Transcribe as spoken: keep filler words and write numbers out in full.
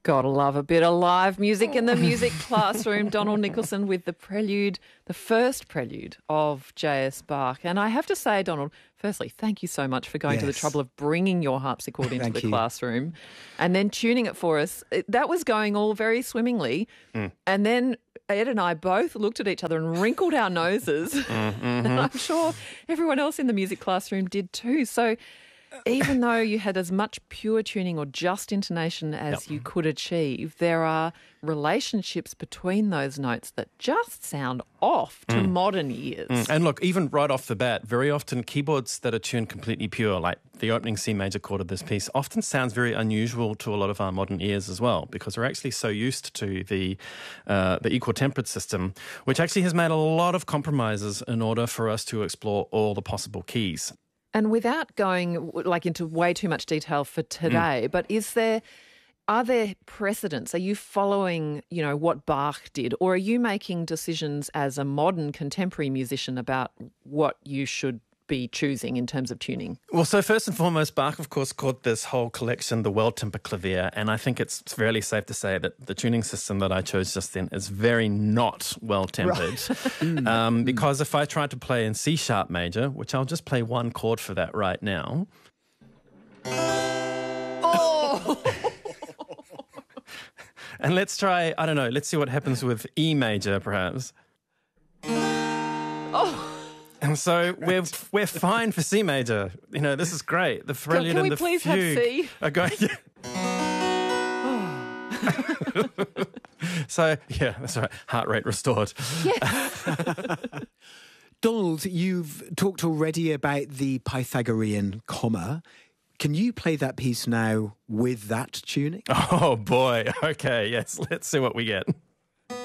Gotta love a bit of live music in the music classroom. Donald Nicholson with the prelude, the first prelude of J S Bach. And I have to say, Donald, firstly, thank you so much for going yes. to the trouble of bringing your harpsichord into the you. classroom and then tuning it for us. It, that was going all very swimmingly. Mm. And then Ed and I both looked at each other and wrinkled our noses. Mm-hmm. And I'm sure everyone else in the music classroom did too. So even though you had as much pure tuning or just intonation as yep. you could achieve, there are relationships between those notes that just sound off to mm. modern ears. Mm. And look, even right off the bat, very often keyboards that are tuned completely pure, like the opening C major chord of this piece, often sounds very unusual to a lot of our modern ears as well, because we're actually so used to the uh, the equal tempered system, which actually has made a lot of compromises in order for us to explore all the possible keys. And without going like into way too much detail for today, mm. but is there, are there precedents? Are you following, you know, what Bach did, or are you making decisions as a modern contemporary musician about what you should be choosing in terms of tuning? Well, so first and foremost, Bach, of course, called this whole collection the Well-Tempered Clavier, and I think it's fairly safe to say that the tuning system that I chose just then is very not well-tempered. Right. um, because if I tried to play in C sharp major, which I'll just play one chord for that right now. Oh! And let's try, I don't know, let's see what happens with E major, perhaps. Oh! And so we're we're fine for C major. You know, this is great. The prelude can, can and the we please fugue have C? are going. So yeah, that's right. Heart rate restored. Yes. Donald, you've talked already about the Pythagorean comma. Can you play that piece now with that tuning? Oh boy. Okay. Yes. Let's see what we get.